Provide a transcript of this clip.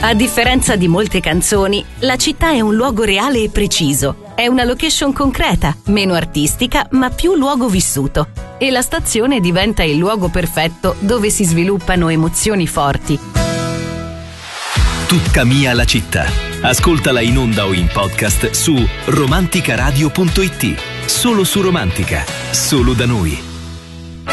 A differenza di molte canzoni, la città è un luogo reale e preciso. È una location concreta, meno artistica, ma più luogo vissuto. E la stazione diventa il luogo perfetto dove si sviluppano emozioni forti. Tutta mia la città. Ascoltala in onda o in podcast su romanticaradio.it. Solo su Romantica. Solo da noi.